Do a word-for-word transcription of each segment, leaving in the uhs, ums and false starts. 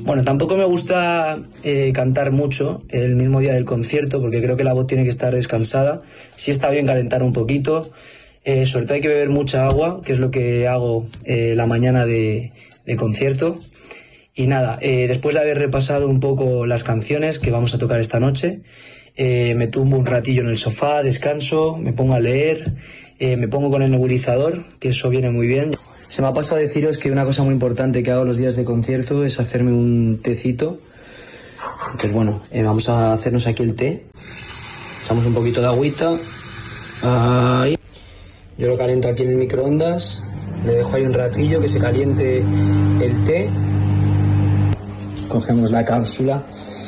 Bueno, tampoco me gusta eh, cantar mucho el mismo día del concierto porque creo que la voz tiene que estar descansada. Sí está bien calentar un poquito, eh, sobre todo hay que beber mucha agua, que es lo que hago eh, la mañana de, de concierto. Y nada, eh, después de haber repasado un poco las canciones que vamos a tocar esta noche, eh, me tumbo un ratillo en el sofá, descanso, me pongo a leer, eh, me pongo con el nebulizador, que eso viene muy bien. Se me ha pasado a deciros que una cosa muy importante que hago los días de concierto es hacerme un tecito. Entonces bueno, eh, vamos a hacernos aquí el té. Echamos un poquito de agüita. Ahí. Yo lo caliento aquí en el microondas. Le dejo ahí un ratillo que se caliente el té. Cogemos la cápsula.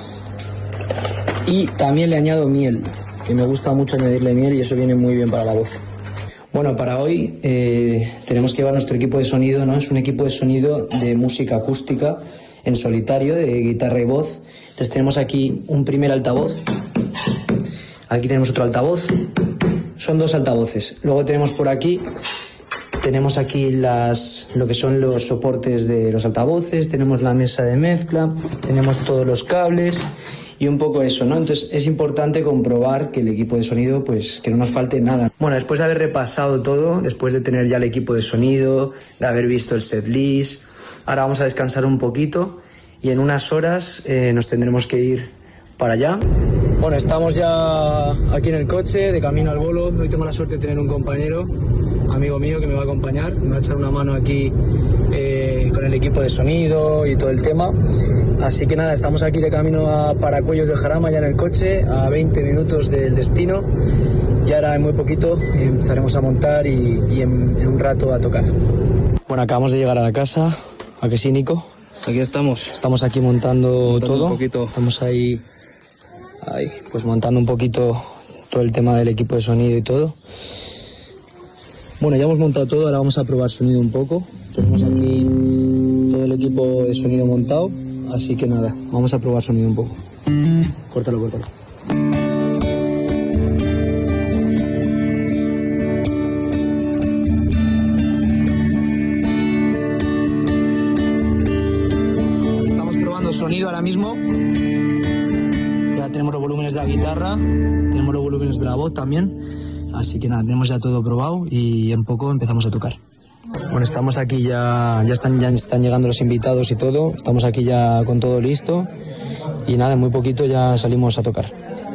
Y también le añado miel, que me gusta mucho añadirle miel y eso viene muy bien para la voz. Bueno, para hoy eh, tenemos que llevar nuestro equipo de sonido, ¿no? Es un equipo de sonido de música acústica en solitario, de guitarra y voz. Entonces tenemos aquí un primer altavoz, aquí tenemos otro altavoz, son dos altavoces. Luego tenemos por aquí, tenemos aquí las, lo que son los soportes de los altavoces, tenemos la mesa de mezcla, tenemos todos los cables. Y un poco eso, ¿no? Entonces es importante comprobar que el equipo de sonido, pues que no nos falte nada. Bueno, después de haber repasado todo, después de tener ya el equipo de sonido, de haber visto el setlist, ahora vamos a descansar un poquito y en unas horas eh, nos tendremos que ir para allá. Bueno, estamos ya aquí en el coche, de camino al bolo. Hoy tengo la suerte de tener un compañero, amigo mío, que me va a acompañar, me va a echar una mano aquí eh, con el equipo de sonido y todo el tema. Así que nada, estamos aquí de camino a Paracuellos del Jarama, ya en el coche, a veinte minutos del destino. Y ahora en muy poquito empezaremos a montar y, y en, en un rato a tocar. Bueno, acabamos de llegar a la casa. ¿A qué sí, Nico? Aquí estamos. Estamos aquí montando, montando todo. Un poquito. Estamos ahí, ahí, pues montando un poquito todo el tema del equipo de sonido y todo. Bueno, ya hemos montado todo, ahora vamos a probar sonido un poco. Tenemos aquí todo el equipo de sonido montado. Así que nada, vamos a probar sonido un poco. Córtalo, córtalo. Estamos probando sonido ahora mismo. Ya tenemos los volúmenes de la guitarra, tenemos los volúmenes de la voz también. Así que nada, tenemos ya todo probado y en poco empezamos a tocar. Bueno, estamos aquí ya, ya están, ya están llegando los invitados y todo, estamos aquí ya con todo listo y nada, en muy poquito ya salimos a tocar.